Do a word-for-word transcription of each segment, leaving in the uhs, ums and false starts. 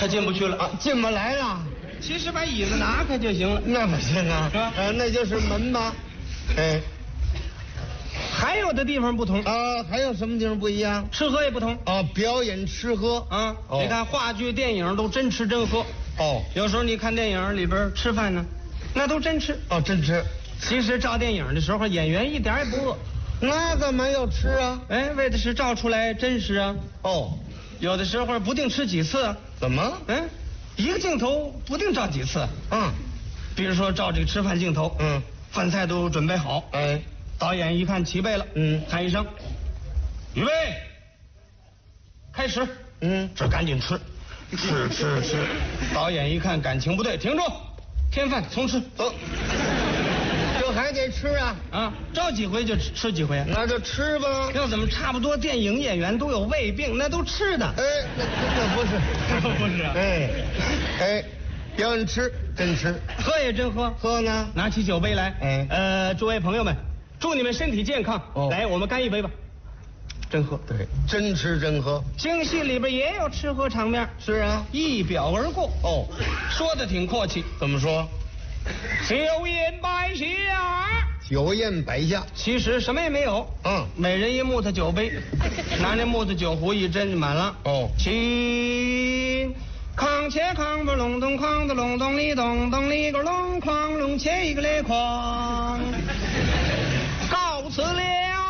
他进不去了啊，进不来了。 其实把椅子拿开就行了。 那不行啊， 是吧？ 呃，那就是门吧。哎， 还有的地方不同啊，还有什么地方不一样？ 吃喝也不同啊，表演吃喝啊。 哦你看话剧、电影都真吃真喝。 哦， 有时候你看电影里边吃饭呢，那都真吃。 哦，真吃。 其实照电影的时候，演员一点也不饿。 那干嘛要吃啊？ 哎，为的是照出来真实啊。 哦， 有的时候不定吃几次啊。 怎么？ 嗯，一个镜头不定照几次。 嗯， 比如说照这个吃饭镜头， 嗯， 饭菜都准备好， 哎， 导演一看齐备了， 嗯， 喊一声，预备，开始。 嗯， 这赶紧吃，吃吃吃。导演一看感情不对，停住，添饭重吃。 走。这还得吃啊？ 啊，照几回就吃吃几回。 那就吃吧。 要怎么差不多电影演员都有胃病，那都吃的。 哎，那那不是， 不是。 哎，哎，表演吃真吃， 喝也真喝。 喝呢？ 拿起酒杯来。 哎， 呃，诸位朋友们，祝你们身体健康。 哦， 来，我们干一杯吧。真喝。 对，真吃真喝。 京戏里边也有吃喝场面。 是啊， 一表而过。 哦， 说的挺阔气。 怎么说？ 酒宴摆下， 酒宴摆下， 其实什么也没有。 嗯， 每人一木头酒杯，拿那木头酒壶一斟就满了。 哦， 请康切康不隆咚哐的隆咚里咚咚里个隆哐隆切一个嘞哐，告辞了。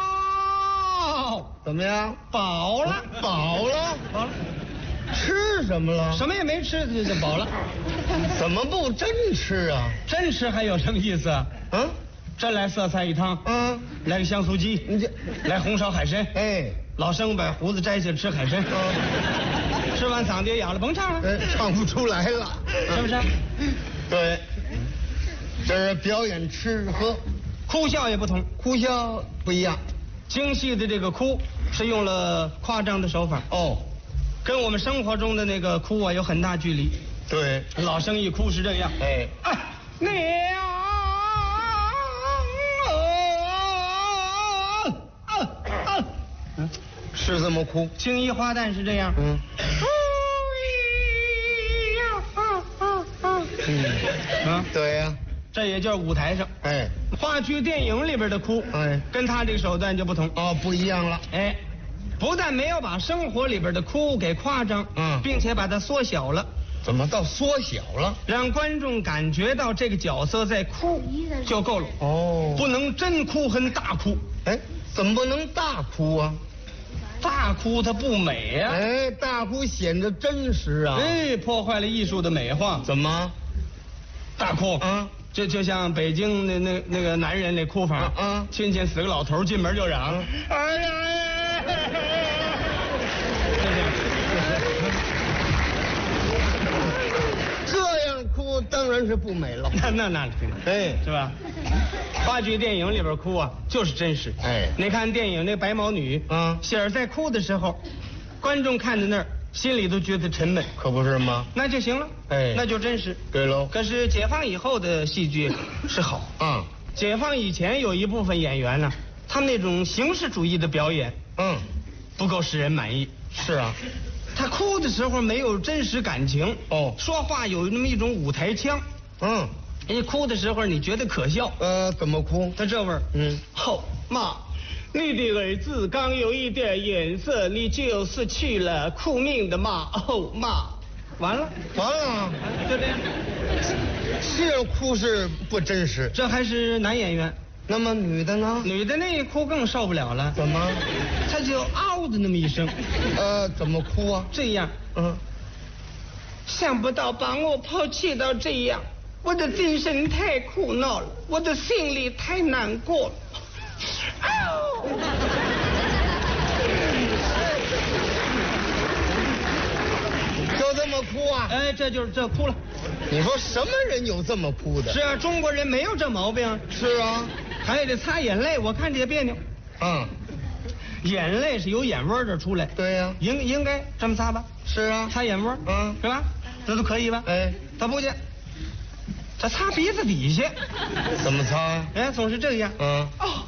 怎么样？ 饱了， 饱了， 饱了。 吃什么了？ 什么也没吃就就饱了。 怎么不真吃啊？ 真吃还有什么意思啊？ 嗯， 真来色菜一汤， 嗯， 来个香酥鸡， 你这来红烧海参。 哎， 老生把胡子摘下吃海参， 嗯， 吃完嗓子也哑了，甭唱了， 哎，唱不出来了， 是不是？ 对，这是表演吃喝， 哭笑也不同， 哭笑不一样。 京戏的这个哭是用了夸张的手法， 哦， 跟我们生活中的那个哭啊有很大距离。 对， 老生一哭是这样， 哎， 哎，娘啊啊啊！嗯， 是这么哭。 青衣花旦是这样， 嗯，嗯， 啊， 对呀， 这也就是舞台上。 哎， 话剧、电影里边的哭， 哎， 跟他这个手段就不同。 哦，不一样了。 哎，不但没有把生活里边的哭给夸张， 嗯， 并且把它缩小了。 怎么到缩小了？ 让观众感觉到这个角色在哭就够了。 哦， 不能真哭和大哭。 哎，怎么不能大哭啊？ 大哭它不美呀、啊。 哎，大哭显得真实啊。 哎，破坏了艺术的美化。 怎么？ 大哭啊？ 就就像北京那那那个男人那哭法。 啊啊！ 亲戚死个老头进门就嚷。啊、哎呀！ 这样哭当然是不美了。 那那那， 哎， 是吧？话剧、电影里边哭啊，就是真实。 哎， 你看电影那白毛女， 啊， 喜儿在哭的时候，观众看在那儿，心里都觉得沉闷， 可不是吗？ 那就行了。 哎， 那就真实。 对喽。 可是解放以后的戏剧是好啊， 解放以前有一部分演员呢，他们那种形式主义的表演， 嗯， 不够使人满意。 是啊。 他哭的时候没有真实感情， 哦， 说话有那么一种舞台腔， 嗯， 你哭的时候你觉得可笑， 呃，怎么哭？ 他这味儿， 嗯， 后妈，你的儿子刚有一点颜色，你就是去了哭命的妈，哦妈，完了， 完了， 就这样， 这样哭是不真实。 这还是男演员。 那么女的呢？ 女的那一哭更受不了了。 怎么？ 她就嗷的那么一声。 呃，怎么哭啊？ 这样， 嗯， 想不到把我抛弃到这样，我的精神太苦恼了，我的心里太难过了。嗷！ 就这么哭啊？ 哎，这就是这哭了。 你说什么人有这么哭的？ 是啊，中国人没有这毛病。 是啊。 还得擦眼泪，我看着也别扭。 嗯， 眼泪是由眼窝这出来。 对呀、啊， 应应该这么擦吧？ 是啊， 擦眼窝， 嗯， 是吧？这都可以吧？ 哎， 他不去，他擦鼻子底下。 怎么擦呀、啊？ 哎，总是这样。 嗯。 哦。